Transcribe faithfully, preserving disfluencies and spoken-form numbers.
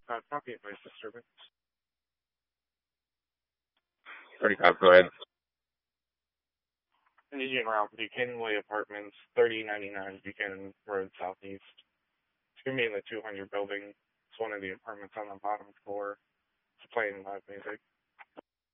Uh, property noise disturbance. thirty-five, go ahead. Indian Route, Buchanan Way Apartments, thirty ninety-nine Buchanan Road Southeast. It's going to be in the two hundred building. It's one of the apartments on the bottom floor. It's playing live music.